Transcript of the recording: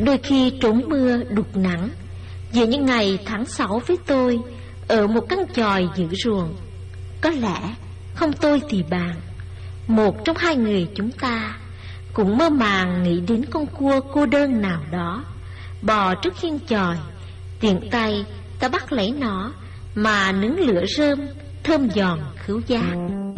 đôi khi trốn mưa đục nắng. Giữa những ngày tháng 6 với tôi, ở một căn chòi giữa ruộng, có lẽ không tôi thì bạn, một trong hai người chúng ta cũng mơ màng nghĩ đến con cua cô đơn nào đó bò trước hiên chòi, tiện tay ta bắt lấy nó mà nướng lửa rơm thơm giòn khứu giác.